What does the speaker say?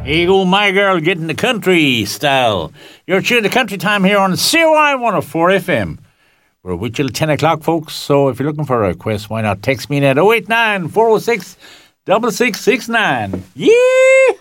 Here you go, my girl, getting the country style. You're tuned to Country Time here on COI 104 FM. We're with you till 10 o'clock, folks. So if you're looking for a request, why not text me in at 089 406 6669. Yeah!